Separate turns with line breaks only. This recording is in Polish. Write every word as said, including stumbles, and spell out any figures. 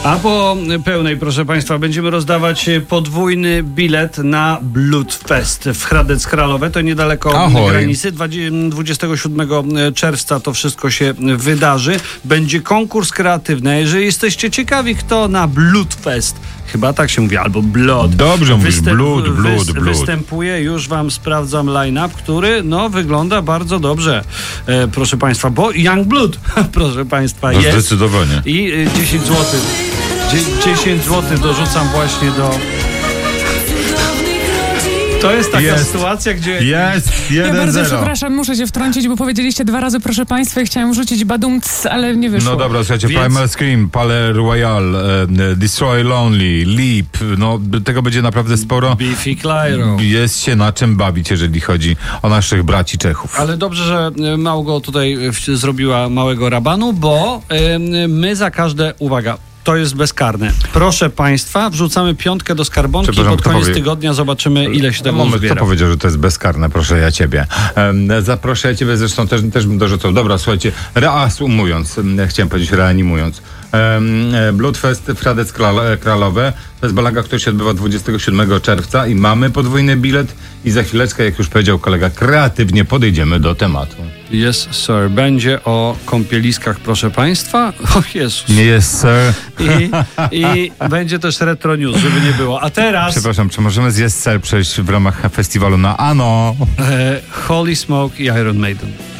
A po pełnej, proszę Państwa, będziemy rozdawać podwójny bilet na Bloodfest w Hradec Králové. To niedaleko
Ahoj.
granicy. dwudziestego siódmego czerwca to wszystko się wydarzy. Będzie konkurs kreatywny. Jeżeli jesteście ciekawi, kto na Bloodfest, chyba tak się mówi, albo Blood.
Dobrze mówisz, Blood, Blood,
wys-
Blood.
Występuje, już wam sprawdzam line-up, który no wygląda bardzo dobrze, e, proszę Państwa, bo Young Blood, proszę Państwa,
No
jest.
zdecydowanie.
I y, dziesięć złotych. dziesięć złotych dorzucam właśnie do... To jest taka
Jest.
sytuacja, gdzie...
Jest,
Ja
jeden
bardzo
zero.
przepraszam, muszę się wtrącić, bo powiedzieliście dwa razy proszę Państwa i chciałem rzucić badumc, ale nie wyszło.
No dobra, słuchajcie,
Więc-
Primal Scream, Palais Royal, e, Destroy Lonely, Leap, no tego będzie naprawdę sporo.
Biffy Clyro.
Jest się na czym bawić, jeżeli chodzi o naszych braci Czechów.
Ale dobrze, że y, Małgo tutaj y, w- zrobiła małego rabanu, bo y, my za każde, uwaga, to jest bezkarne. Proszę Państwa, wrzucamy piątkę do skarbonki i
Przepraszam,
pod
kto
koniec
powie-
tygodnia zobaczymy, ile się tego
Moment,
uzbiera.
kto powiedział, że to jest bezkarne? Proszę ja ciebie. Um, zaproszę ja ciebie, zresztą też, też bym dorzucał. Dobra, słuchajcie, reasumując, em, chciałem powiedzieć reanimując. Um, e, Bloodfest w Hradec Král- Králové. To jest balaga, która się odbywa dwudziestego siódmego czerwca i mamy podwójny bilet i za chwileczkę, jak już powiedział kolega, kreatywnie podejdziemy do tematu.
Yes, sir. Będzie o kąpieliskach, proszę Państwa. O Jezus.
Nie jest, sir.
I, I będzie też retro news, żeby nie było. A teraz
Przepraszam, czy możemy z Yes, sir przejść w ramach festiwalu na Ano?
e, Holy Smoke i Iron Maiden.